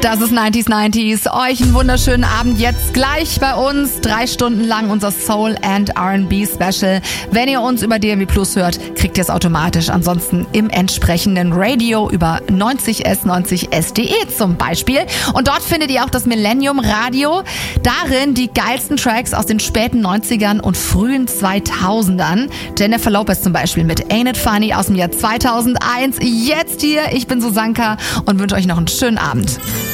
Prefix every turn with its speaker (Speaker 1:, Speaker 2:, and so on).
Speaker 1: Das ist 90s. Euch einen wunderschönen Abend jetzt gleich bei uns. 3 Stunden lang unser Soul and R&B Special. Wenn ihr uns über DMV Plus hört, kriegt ihr es automatisch. Ansonsten im entsprechenden Radio über 90s90s.de zum Beispiel. Und dort findet ihr auch das Millennium Radio. Darin die geilsten Tracks aus den späten 90ern und frühen 2000ern. Jennifer Lopez zum Beispiel mit Ain't It Funny aus dem Jahr 2001. Jetzt hier, ich bin Susanka und wünsche euch noch einen schönen Abend.